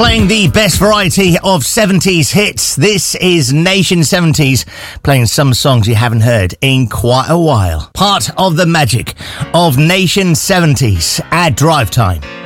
Playing the best variety of 70s hits. This is Nation 70s, playing some songs you haven't heard in quite a while. Part of the magic of Nation 70s at Drive Time.